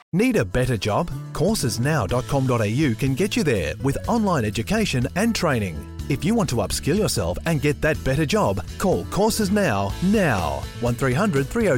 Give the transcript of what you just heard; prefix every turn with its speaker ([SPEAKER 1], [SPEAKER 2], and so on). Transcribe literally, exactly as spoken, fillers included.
[SPEAKER 1] Need a better job? courses now dot com dot a u can get you there with online education and training. If you want to upskill yourself and get that better job, call Courses Now now. one three hundred three oh